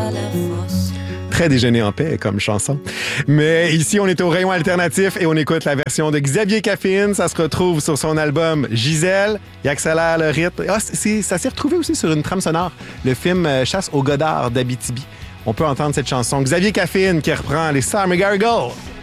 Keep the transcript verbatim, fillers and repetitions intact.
à la fosse. Très déjeuner en paix comme chanson. Mais ici, on est au rayon alternatif et on écoute la version de Xavier Caffine. Ça se retrouve sur son album Gisèle. Il accélère le rythme. Ah, c'est, ça s'est retrouvé aussi sur une trame sonore. Le film Chasse au Godard d'Abitibi. On peut entendre cette chanson. Xavier Caffine qui reprend les Summer Gargoyles.